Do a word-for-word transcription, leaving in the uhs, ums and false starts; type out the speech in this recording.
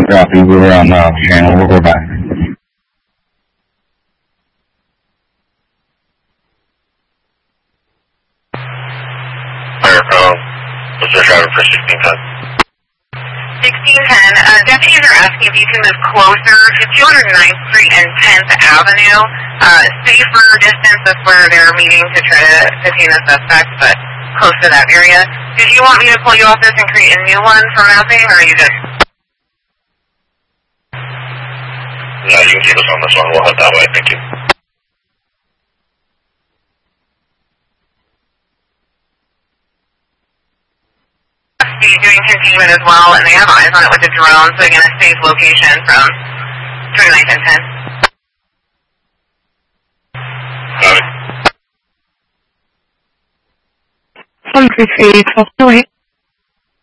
Copy. We're on uh, channel. We'll go back. Fire phone. What's your driver for sixteen ten? sixteen ten, uh, deputies are asking if you can move closer to two hundred ninth Street and tenth Avenue. Uh, safer distance, that's where they're meeting to try to detain a suspect, but close to that area. Did you want me to pull you off this and create a new one for mapping, or are you good? No, you can keep us on this one. We'll head that way. Thank you. Doing containment as well, and they have eyes on it with the drone, so again, a safe location from twenty-ninth and tenth. Got it. one three three, twelve oh eight.